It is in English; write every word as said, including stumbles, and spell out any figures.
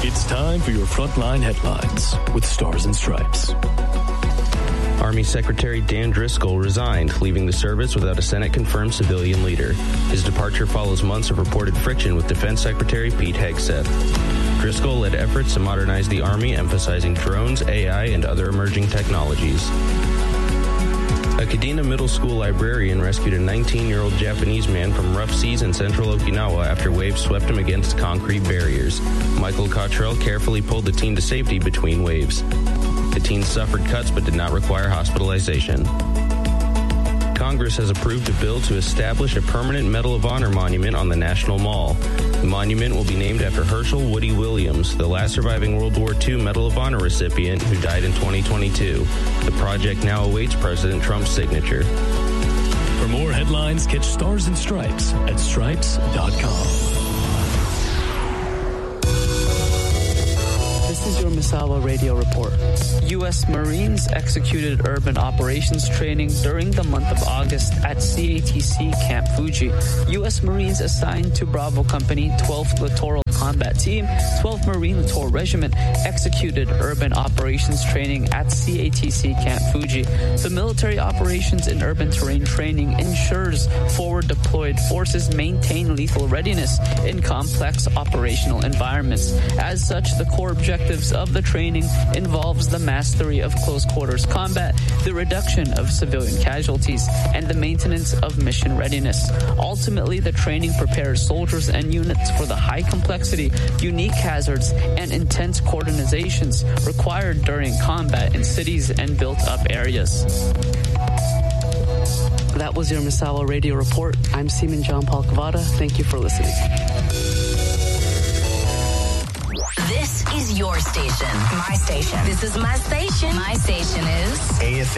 It's time for your Frontline Headlines with Stars and Stripes. Army Secretary Dan Driscoll resigned, leaving the service without a Senate-confirmed civilian leader. His departure follows months of reported friction with Defense Secretary Pete Hegseth. Driscoll led efforts to modernize the Army, emphasizing drones, A I, and other emerging technologies. A Kadena Middle School librarian rescued a nineteen-year-old Japanese man from rough seas in central Okinawa after waves swept him against concrete barriers. Michael Cottrell carefully pulled the teen to safety between waves. The teen suffered cuts but did not require hospitalization. Congress has approved a bill to establish a permanent Medal of Honor monument on the National Mall. The monument will be named after Herschel Woody Williams, the last surviving World War Two Medal of Honor recipient who died in twenty twenty-two. The project now awaits President Trump's signature. For more headlines, catch Stars and Stripes at stripes dot com. This is your Misawa Radio Report. U S Marines executed urban operations training during the month of August at C A T C Camp Fuji. U S Marines assigned to Bravo Company, twelfth Littoral Combat Team, twelfth Marine Littoral Regiment executed urban operations training at C A T C Camp Fuji. The military operations in urban terrain training ensures forward deployed forces maintain lethal readiness in complex operational environments. As such, the core objectives of the training involves the mastery of close quarters combat, the reduction of civilian casualties, and the maintenance of mission readiness. Ultimately, the training prepares soldiers and units for the high complexity, unique hazards, and intense coordinations required during combat in cities and built-up areas. That was your Misawa Radio Report. I'm Seaman John Paul Cavada. Thank you for listening. This is your station. My station. This is my station. My station is A F